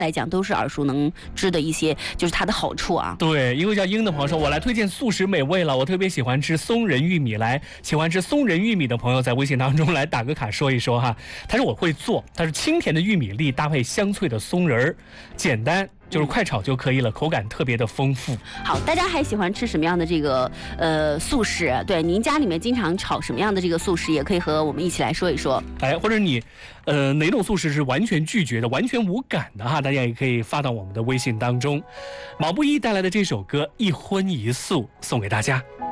来讲都是耳熟能知的一些，就是它的好处啊。 对，一位叫英的朋友说，我来推荐素食美味了，我特别喜欢吃松仁玉米，来喜欢吃松仁玉米的朋友在微信当中来打个卡说一说哈。他说我会做，他是清甜的玉米粒搭配香脆的松仁，简单。就是快炒就可以了，口感特别的丰富。 好，大家还喜欢吃什么样的这个素食？对，您家里面经常炒什么样的这个素食，也可以和我们一起来说一说。 哎，或者你哪种素食是完全拒绝的、完全无感的哈，大家也可以发到我们的微信当中。毛不易带来的这首歌《一荤一素》送给大家。